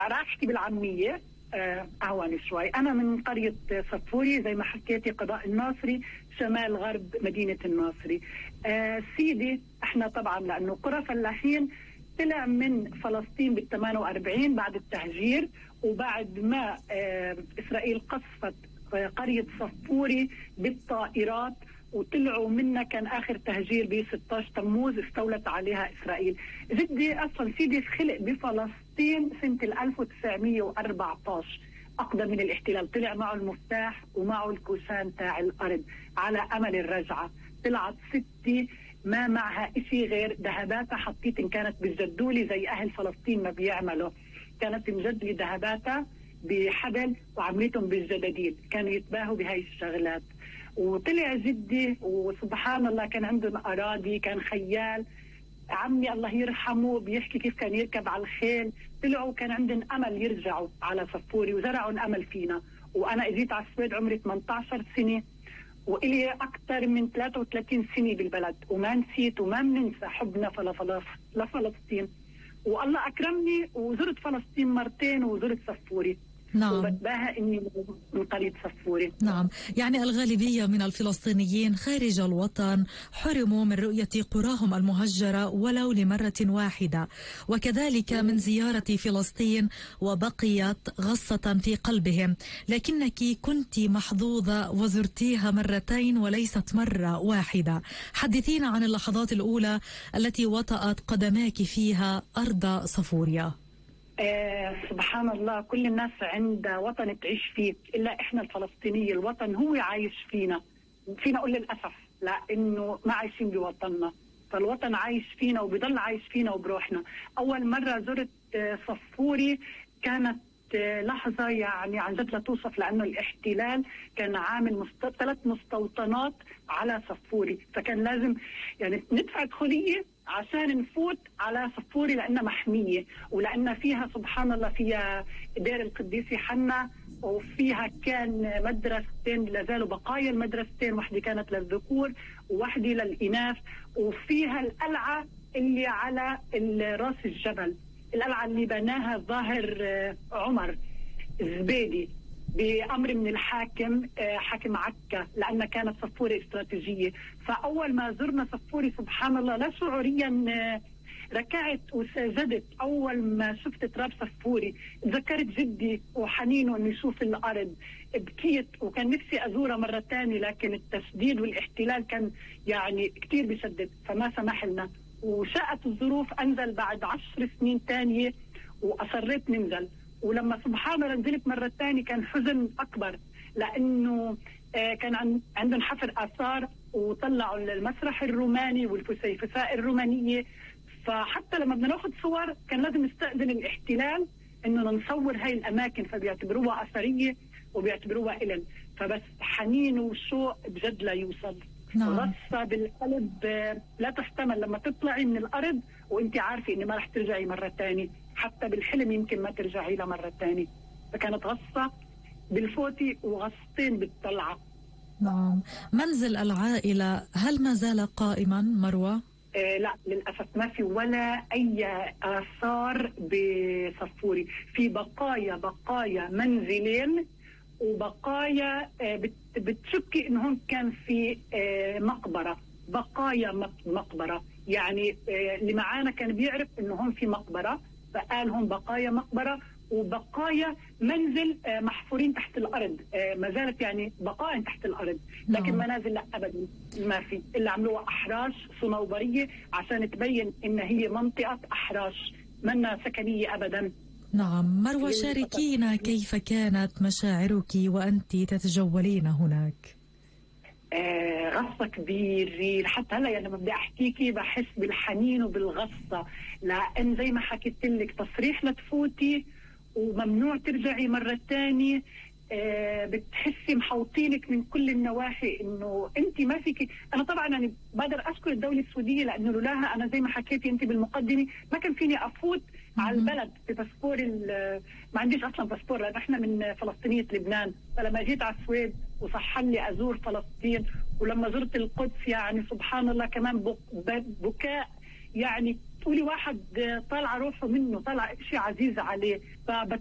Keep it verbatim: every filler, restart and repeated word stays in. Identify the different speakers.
Speaker 1: راح احكي بالعاميه اهون شوي. انا من قريه صفوري زي ما حكيتي، قضاء الناصري، شمال غرب مدينه الناصري. آه سيدي احنا طبعا لانه قرى فلاحين طلع من فلسطين بال ثمانية وأربعين بعد التهجير، وبعد ما آه اسرائيل قصفت قريه صفوري بالطائرات وطلعوا منا، كان اخر تهجير ب ستة عشر تموز استولت عليها اسرائيل. جدي اصلا سيدي خلق بفلسطين سنه ألف وتسعمية وأربعة عشر، اقدم من الاحتلال، طلع معه المفتاح ومعه الكوسان تاع الارض على امل الرجعه. طلعت ستي ما معها اشي غير ذهباتها، حطيت كانت بالجدولي زي اهل فلسطين ما بيعملوا، كانت مجدلي ذهباتها بحبل وعملتهم بالجداديد، كانوا يتباهوا بهاي الشغلات. وطلع جدي وسبحان الله كان عندهم أراضي، كان خيال. عمي الله يرحمه بيحكي كيف كان يركب على الخيل. طلعوا كان عندهم أمل يرجعوا على صفوري وزرعوا الأمل فينا. وأنا اجيت على السويد عمري ثمانية عشر سنة، وإلي أكثر من ثلاثة وثلاثين سنة بالبلد، وما نسيت وما بننسى حبنا لفلسطين. والله أكرمني وزرت فلسطين مرتين وزرت صفوري.
Speaker 2: نعم.
Speaker 1: وبتباهى اني من قرية صفوري.
Speaker 2: نعم، يعني الغالبية من الفلسطينيين خارج الوطن حرموا من رؤية قراهم المهجرة ولو لمرة واحدة، وكذلك من زيارة فلسطين، وبقيت غصة في قلبهم. لكنك كنت محظوظة وزرتيها مرتين وليست مرة واحدة. حدثينا عن اللحظات الأولى التي وطأت قدماك فيها أرض صفوريا.
Speaker 1: آه سبحان الله، كل الناس عندها وطن تعيش فيه إلا إحنا الفلسطينية الوطن هو عايش فينا. فينا أقول للأسف لأنه ما عايشين بوطننا، فالوطن عايش فينا وبيضل عايش فينا وبروحنا. أول مرة زرت آه صفوري كانت آه لحظة يعني عن جد لا توصف، لأنه الاحتلال كان عامل مست... ثلاث مستوطنات على صفوري، فكان لازم يعني ندفع دخولية عشان نفوت على صفوري لأنها محمية، ولأن فيها سبحان الله فيها دير القديسي حنا، وفيها كان مدرستين لازالوا بقايا المدرستين، واحدة كانت للذكور وواحدة للإناث، وفيها القلعة اللي على راس الجبل، القلعة اللي بناها ظاهر عمر الزبيدي بأمر من الحاكم حاكم عكا، لأنها كانت صفوري استراتيجية. فأول ما زرنا صفوري سبحان الله لا شعوريا ركعت وسجدت. أول ما شفت تراب صفوري تذكرت جدي وحنينه أنه يشوف الأرض، بكيت وكان نفسي أزورها مرة تانية، لكن التشديد والاحتلال كان يعني كتير بيشدد فما سمح لنا. وشاءت الظروف أنزل بعد عشر سنين تانية وأصريت ننزل. ولما سبحان الله نزلت مرة تانية كان حزن أكبر، لأنه آه كان عندهم حفر آثار وطلعوا المسرح الروماني والفسيفساء الرومانية، فحتى لما بدنا ناخذ صور كان لازم نستأذن الاحتلال إنه نصور هاي الأماكن، فبيعتبروها أثرية وبيعتبروها إلن. فبس حنين وشوق بجد لا يوصل.
Speaker 2: نعم.
Speaker 1: غصة بالقلب لا تحتمل لما تطلعي من الأرض وإنتي عارفة إني ما رح ترجعي مرة تانية، حتى بالحلم يمكن ما ترجعي لها مرة تانية. فكانت غصة بالفوتي وغصتين بالطلعة.
Speaker 2: نعم. منزل العائلة هل ما زال قائما مروة؟
Speaker 1: آه لا للأسف ما في ولا أي آثار بصفوري. في بقايا بقايا منزلين وبقايا آه بتشكي إنهم كان في آه مقبرة، بقايا مقبرة يعني. آه اللي معانا كان بيعرف إنهم في مقبرة، فقال هم بقايا مقبرة وبقايا منزل آه محفورين تحت الأرض. آه ما زالت يعني بقايا تحت الأرض، لكن منازل لا أبدا ما في، إلا عملوها أحراش صنوبرية عشان تبين إن هي منطقة أحراش منا سكنية أبدا.
Speaker 2: نعم. مروة، شاركينا كيف كانت مشاعرك وأنت تتجولين هناك؟
Speaker 1: آه غصة كبيرة حتى هلا، يعني لما بدي أحكيكي بحس بالحنين وبالغصة، لأن زي ما حكيت لك تصريح لتفوتي وممنوع ترجعي مرة تانية. آه بتحسي محوطينك من كل النواحي انه انت ما فيك. انا طبعا يعني بقدر اشكر الدوله السعوديه لانه لولاها انا زي ما حكيتي انت بالمقدمه ما كان فيني افوت على البلد بباسبور. ما عنديش اصلا باسبور لان احنا من فلسطينيه لبنان. فلما جيت على السويد وصح لي ازور فلسطين، ولما زرت القدس يعني سبحان الله كمان بكاء يعني تقولي واحد طالع روحه منه، طالع شيء عزيز عليه.